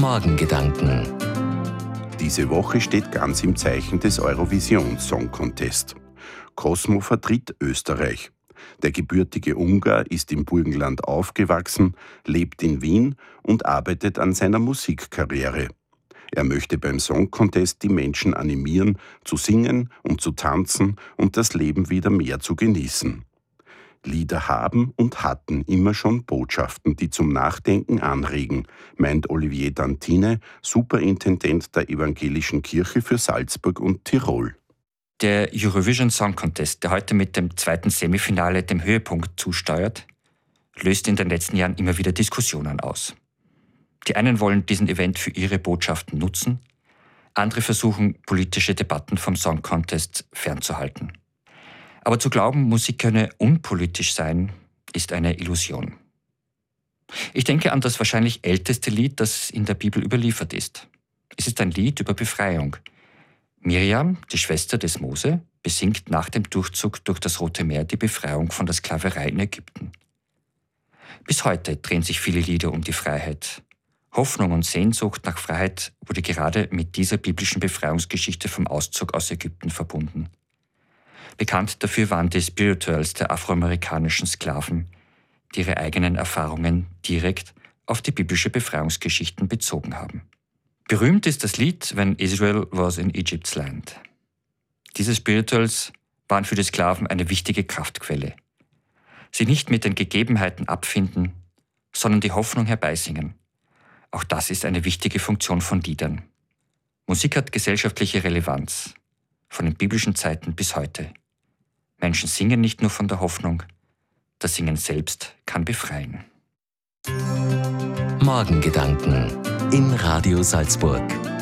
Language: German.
Morgengedanken. Diese Woche steht ganz im Zeichen des Eurovision Song Contest. Cosmo vertritt Österreich. Der gebürtige Ungar ist im Burgenland aufgewachsen, lebt in Wien und arbeitet an seiner Musikkarriere. Er möchte beim Song Contest die Menschen animieren, zu singen und zu tanzen und das Leben wieder mehr zu genießen. Lieder haben und hatten immer schon Botschaften, die zum Nachdenken anregen, meint Olivier Dantine, Superintendent der Evangelischen Kirche für Salzburg und Tirol. Der Eurovision Song Contest, der heute mit dem zweiten Semifinale dem Höhepunkt zusteuert, löst in den letzten Jahren immer wieder Diskussionen aus. Die einen wollen diesen Event für ihre Botschaften nutzen, andere versuchen, politische Debatten vom Song Contest fernzuhalten. Aber zu glauben, Musik könne unpolitisch sein, ist eine Illusion. Ich denke an das wahrscheinlich älteste Lied, das in der Bibel überliefert ist. Es ist ein Lied über Befreiung. Miriam, die Schwester des Mose, besingt nach dem Durchzug durch das Rote Meer die Befreiung von der Sklaverei in Ägypten. Bis heute drehen sich viele Lieder um die Freiheit. Hoffnung und Sehnsucht nach Freiheit wurde gerade mit dieser biblischen Befreiungsgeschichte vom Auszug aus Ägypten verbunden. Bekannt dafür waren die Spirituals der afroamerikanischen Sklaven, die ihre eigenen Erfahrungen direkt auf die biblische Befreiungsgeschichten bezogen haben. Berühmt ist das Lied When Israel was in Egypt's land. Diese Spirituals waren für die Sklaven eine wichtige Kraftquelle. Sie nicht mit den Gegebenheiten abfinden, sondern die Hoffnung herbeisingen. Auch das ist eine wichtige Funktion von Liedern. Musik hat gesellschaftliche Relevanz, von den biblischen Zeiten bis heute. Menschen singen nicht nur von der Hoffnung, das Singen selbst kann befreien. Morgengedanken in Radio Salzburg.